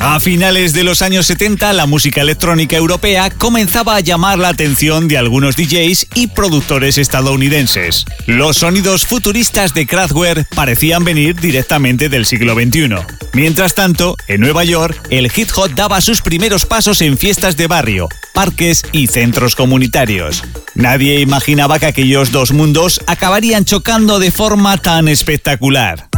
A finales de los años 70, la música electrónica europea comenzaba a llamar la atención de algunos DJs y productores estadounidenses. Los sonidos futuristas de Kraftwerk parecían venir directamente del siglo XXI. Mientras tanto, en Nueva York, el hip hop daba sus primeros pasos en fiestas de barrio, parques y centros comunitarios. Nadie imaginaba que aquellos dos mundos acabarían chocando de forma tan espectacular.